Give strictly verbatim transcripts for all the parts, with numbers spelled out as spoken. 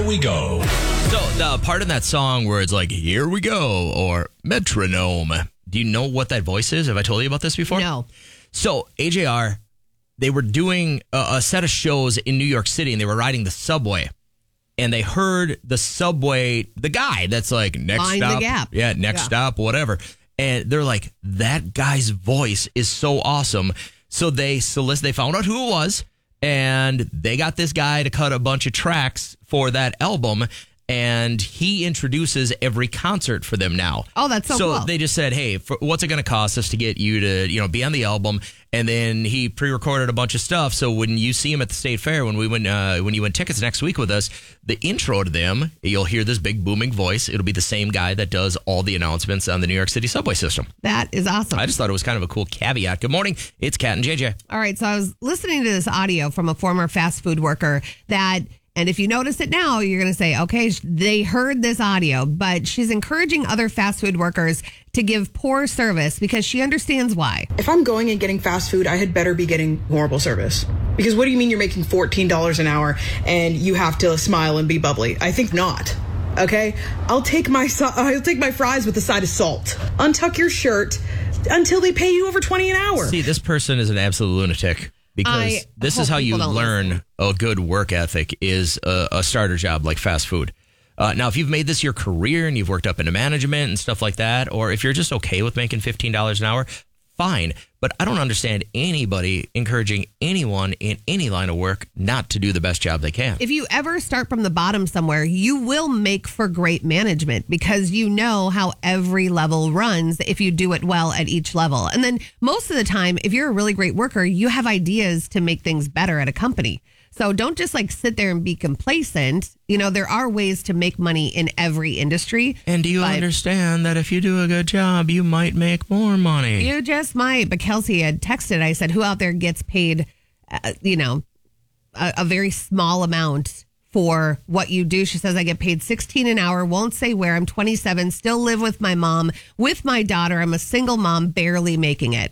we go. So the part in that song where it's like, here we go, or metronome. Do you know what that voice is? Have I told you about this before? No. So A J R, they were doing a, a set of shows in New York City, and they were riding the subway. And they heard the subway, the guy that's like, next Mind stop. the gap. Yeah, next Yeah. stop, whatever. And they're like, that guy's voice is so awesome. So they solic- they found out who it was, and they got this guy to cut a bunch of tracks for that album. And he introduces every concert for them now. Oh, that's so So cool. they just said, hey, for, what's it going to cost us to get you to, you know, be on the album? And then he pre-recorded a bunch of stuff. So when you see him at the State Fair, when we win, uh, when you win tickets next week with us, the intro to them, you'll hear this big booming voice. It'll be the same guy that does all the announcements on the New York City subway system. That is awesome. I just thought it was kind of a cool caveat. Good morning. It's Kat and J J. All right, so I was listening to this audio from a former fast food worker that, and if you notice it now, you're going to say, okay, they heard this audio, but she's encouraging other fast food workers to give poor service because she understands why. If I'm going and getting fast food, I had better be getting horrible service. Because what do you mean you're making fourteen dollars an hour and you have to smile and be bubbly? I think not. Okay? I'll take my so- I'll take my fries with a side of salt. Untuck your shirt until they pay you over twenty an hour. See, this person is an absolute lunatic. Because I this hope is how you people don't learn listen. a good work ethic is a, a starter job like fast food. Uh, now, if you've made this your career and you've worked up into management and stuff like that, or if you're just okay with making fifteen dollars an hour, fine. But I don't understand anybody encouraging anyone in any line of work not to do the best job they can. If you ever start from the bottom somewhere, you will make for great management because you know how every level runs if you do it well at each level. And then most of the time, if you're a really great worker, you have ideas to make things better at a company. So don't just like sit there and be complacent. You know, there are ways to make money in every industry. And do you but understand that if you do a good job, you might make more money? You just might. But Kelsey had texted, I said, who out there gets paid, uh, you know, a, a very small amount for what you do? She says, I get paid sixteen an hour, won't say where. I'm twenty-seven, still live with my mom, with my daughter. I'm a single mom, barely making it.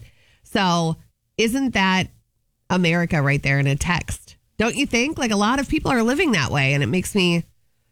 So isn't that America right there in a text? Don't you think? Like a lot of people are living that way, and it makes me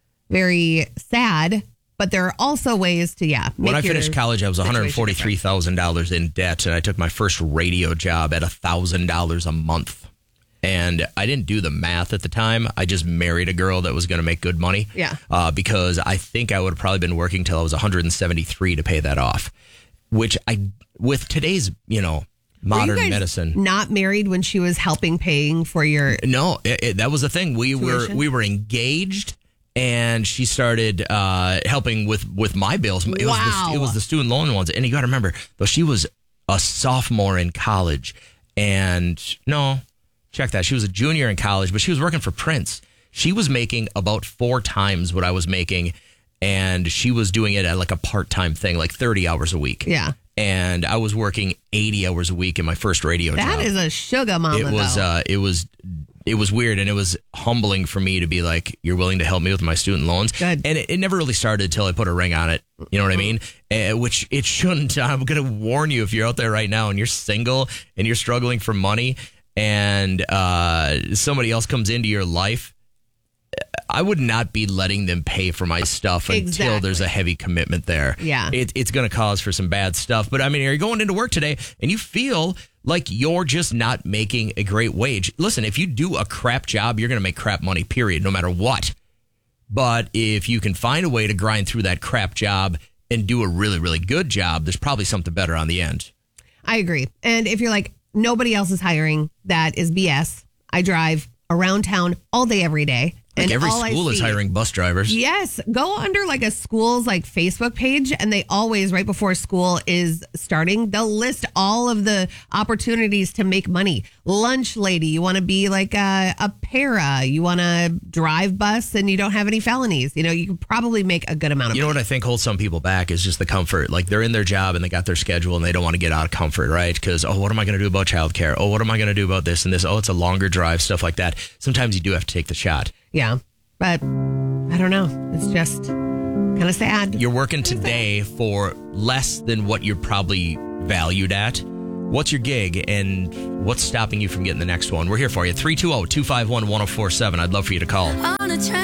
very sad. But there are also ways to, yeah. When make I finished your college, I was one hundred situation forty-three thousand dollars in debt, and I took my first radio job at one thousand dollars a month. And I didn't do the math at the time. I just married a girl that was going to make good money. Yeah. Uh, because I think I would have probably been working till I was one hundred seventy-three to pay that off. Which I, with today's, you know, Were modern you guys medicine. not married when she was helping paying for your No, it, it, that was the thing. We Tuition? were we were engaged, and she started uh, helping with, with my bills. It was Wow. the, it was the student loan ones, and you got to remember, though, she was a sophomore in college, and no, check that. She was a junior in college, but she was working for Prince. She was making about four times what I was making, and she was doing it at like a part time thing, like thirty hours a week. Yeah. And I was working eighty hours a week in my first radio That job. is a sugar mama, It was though. uh, it was it was weird, and it was humbling for me to be like, you're willing to help me with my student loans. Good. And it, it never really started until I put a ring on it. You know what I mean? Uh, which it shouldn't. I'm going to warn you, if you're out there right now and you're single and you're struggling for money, and uh, somebody else comes into your life, I would not be letting them pay for my stuff until Exactly. there's a heavy commitment there. Yeah. It, it's going to cause for some bad stuff. But I mean, you're going into work today and you feel like you're just not making a great wage. Listen, if you do a crap job, you're going to make crap money, period, no matter what. But if you can find a way to grind through that crap job and do a really, really good job, there's probably something better on the end. I agree. And if you're like, nobody else is hiring, that is B S. I drive around town all day, every day. Like and every all I school is see- hiring bus drivers. Yes. Go under like a school's like Facebook page, and they always, right before school is starting, they'll list all of the opportunities to make money. Lunch lady, you want to be like a, a para, you want to drive bus and you don't have any felonies. You know, you can probably make a good amount of You know money. what I think holds some people back is just the comfort. Like they're in their job and they got their schedule and they don't want to get out of comfort, right? Because, oh, what am I going to do about childcare? Oh, what am I going to do about this and this? Oh, it's a longer drive, stuff like that. Sometimes you do have to take the shot. Yeah. But I don't know. It's just kind of sad. You're working today for less than what you're probably valued at. What's your gig and what's stopping you from getting the next one? We're here for you. three two zero, two five one, one zero four seven. I'd love for you to call.